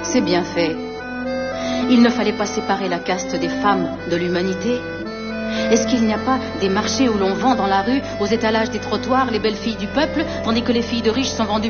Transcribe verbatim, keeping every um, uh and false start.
C'est bien fait. Il ne fallait pas séparer la caste des femmes de l'humanité. Est-ce qu'il n'y a pas des marchés où l'on vend dans la rue, aux étalages des trottoirs, les belles filles du peuple, tandis que les filles de riches sont vendues